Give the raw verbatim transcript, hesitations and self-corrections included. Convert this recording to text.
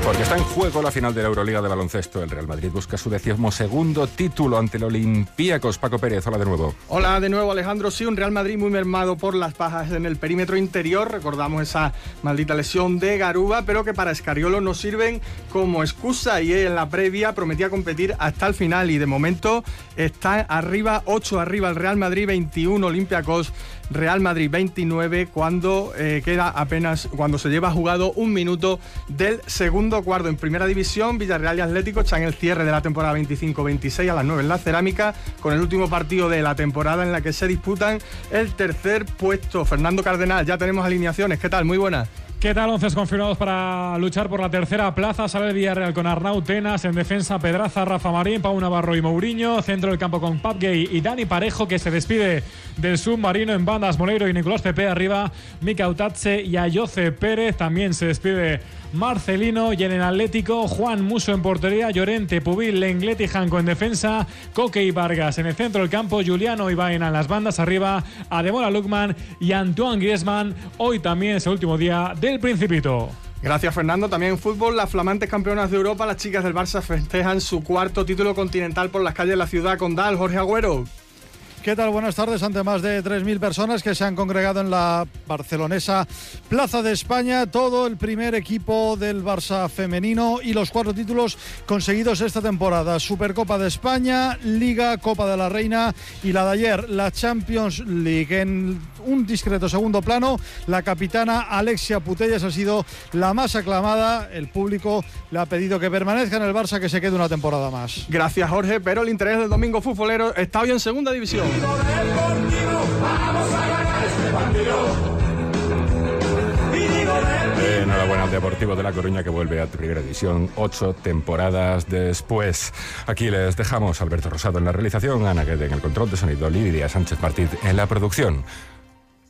Porque está en juego la final de la Euroliga de baloncesto. El Real Madrid busca su decimosegundo título ante el Olympiacos. Paco Pérez, hola de nuevo. Hola de nuevo, Alejandro. Sí, un Real Madrid muy mermado por las bajas en el perímetro interior. Recordamos esa maldita lesión de Garuba, pero que para Escariolo nos sirven como excusa. Y en la previa prometía competir hasta el final y de momento está arriba, ocho arriba el Real Madrid, veintiuno Olympiacos, Real Madrid veintinueve, cuando eh, queda apenas, cuando se lleva jugado un minuto del segundo cuarto. En primera división, Villarreal y Atlético están en el cierre de la temporada veinticinco veintiséis a las nueve en la Cerámica, con el último partido de la temporada en la que se disputan el tercer puesto. Fernando Cardenal, ya tenemos alineaciones. ¿Qué tal? Muy buenas. ¿Qué tal? once confirmados para luchar por la tercera plaza. Sale el Villarreal con Arnau Tenas, en defensa Pedraza, Rafa Marín, Pau Navarro y Mourinho. Centro del campo con Pap Gay y Dani Parejo, que se despide del submarino. En bandas, Moleiro y Nicolás Pepe. Arriba, Mika Utatze y Ayoce Pérez. También se despide Marcelino. Y en el Atlético, Juan Muso en portería, Llorente, Pubil, Lenglet y Janco en defensa, Coque y Vargas en el centro del campo, Juliano y Baena en las bandas. Arriba, Ademola Lookman y Antoine Griezmann. Hoy también es el último día del Principito. Gracias, Fernando. También en fútbol, las flamantes campeonas de Europa, las chicas del Barça, festejan su cuarto título continental por las calles de la ciudad condal. Jorge Agüero. ¿Qué tal? Buenas tardes. Ante más de tres mil personas que se han congregado en la barcelonesa Plaza de España, todo el primer equipo del Barça femenino y los cuatro títulos conseguidos esta temporada: Supercopa de España, Liga, Copa de la Reina y la de ayer, la Champions League. En un discreto segundo plano, la capitana Alexia Putellas ha sido la más aclamada. El público le ha pedido que permanezca en el Barça, que se quede una temporada más. Gracias, Jorge, pero el interés del domingo futbolero está hoy en segunda división. Vamos a ganar este partido. Enhorabuena al Deportivo de La Coruña, que vuelve a Primera División ocho temporadas después. Aquí les dejamos Alberto Rosado en la realización, Ana Guede en el control de sonido, Lidia Sánchez Martí en la producción.